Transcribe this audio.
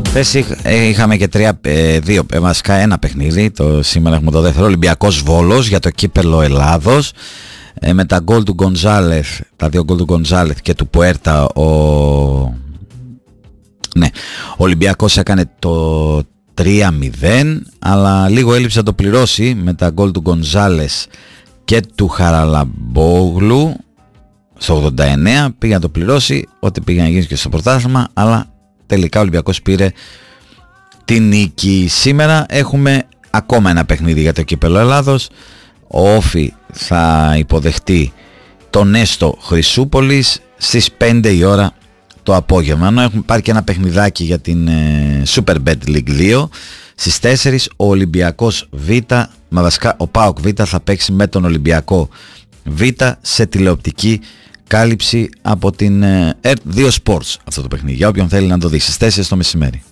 Είχαμε και βασικά ένα παιχνίδι. Σήμερα έχουμε το δεύτερο, Ολυμπιακός Βόλος για το κύπελλο Ελλάδος, με τα γκολ του Γκονζάλεθ, τα δύο γκολ του Γκονζάλεθ και του Πουέρτα. Ο Ολυμπιακός έκανε το 3-0, αλλά λίγο έλειψε να το πληρώσει με τα γκολ του Γκονζάλες και του Χαραλαμπόγλου στο 89. Πήγε να το πληρώσει, ό,τι πήγε να γίνει και στο πρωτάθλημα, αλλά τελικά ο Ολυμπιακός πήρε την νίκη. Σήμερα έχουμε ακόμα ένα παιχνίδι για το κύπελλο Ελλάδος. Ο Όφι θα υποδεχτεί τον Έστω Χρυσούπολης στις 5 η ώρα το απόγευμα. Ενώ υπάρχει και ένα παιχνιδάκι για την Super Bet League 2 στις 4. Ο Ολυμπιακός Β, βασικά ο ΠΑΟΚ Β θα παίξει με τον Ολυμπιακό Β σε τηλεοπτική κάλυψη από την R2 Sports αυτό το παιχνίδι, για όποιον θέλει να το δει, στις 4 το μεσημέρι.